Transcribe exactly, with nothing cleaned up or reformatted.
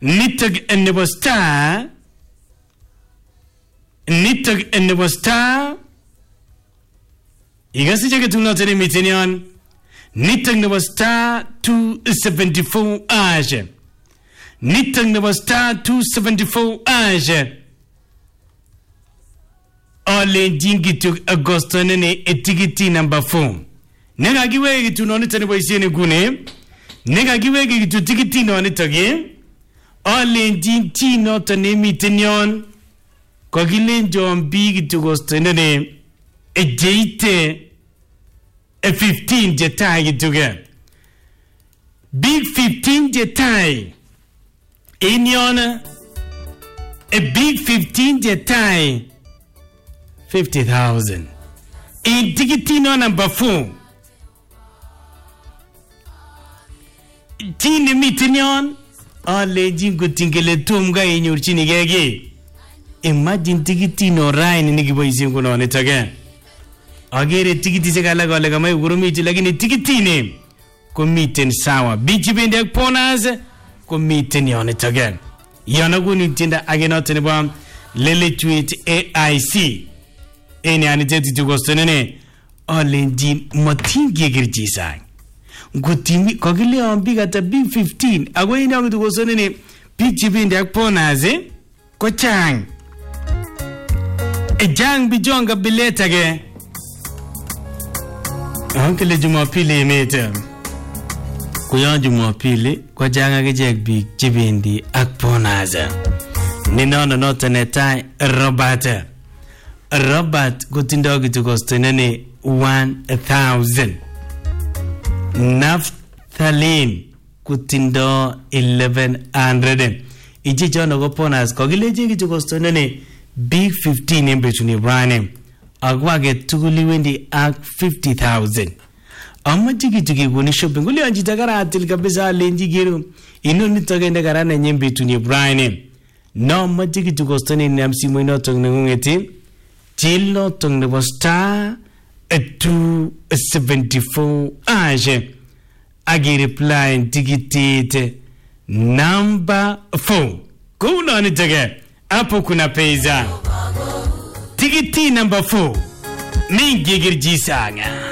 nitok nebo star nitok nebo star igasi chake tunote miten yon nitok nebo star two seventy-four aje nitok nebo star two seventy-four aje ole jingituk Agosto nene etikiti number four nega giwe gitu nonita nebo isiene gune nega giwe gitu tikiti nonita ge ole jinti nota ne miten yon kogile jombi gitu Agosto nene ejeite a fifteen jetai gituge big fifteen jetai in yona a big fifteen jetai fifty thousand in tikitino number four tini mitinyon ale jingo tingele tumga inyorchini gege imagine tikitino rain nikiboisie ngono netage agere tikiti sekala gole kama igurumiti lakini tikitine komiten sawa bichi bende ak ponas komiten yone tage yana guni tinda agenote ne ba lele tweet A I C ene aniteti tugostonene olenjin motingi girjisa ngutimi kogile ambi gata big fifteen ago ine ago tugostonene bichi bende ak ponas ko chang e jang bijonga biletage Ankele Jumapili imete kuya Jumapili kwa janga gejek big chibendi ak ponaza ninono nota netai Robert Robert gutindo gitu kostenene one thousand Nafthalin gutindo eleven hundred iji jono go ponas kogileje gitu kostenene big fifteen embechuni brane agwage tuguli wendi ak fifty thousand amajigi tugi goni shopping uli anjita gara atil kabisa lenji giru ino nitogende gara na nyembe tuni Brian no majigi tugostone ni amsimo ino tong ngungeti til no tong nebo star two seventy-four age agi reply tikitite number four kuna nitage hapo kuna pesa tikiti number four mingi girjisanga